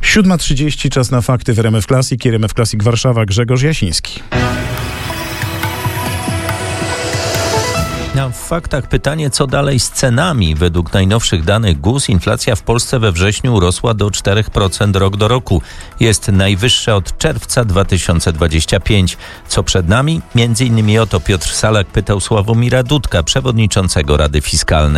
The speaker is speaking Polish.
7:30, czas na fakty w RMF Classic. RMF Classic Warszawa, Grzegorz Jasiński. W faktach pytanie, co dalej z cenami? Według najnowszych danych GUS inflacja w Polsce we wrześniu urosła do 4% rok do roku. Jest najwyższa od czerwca 2025. Co przed nami? Między innymi o to Piotr Salak pytał Sławomira Dudka, przewodniczącego Rady Fiskalnej.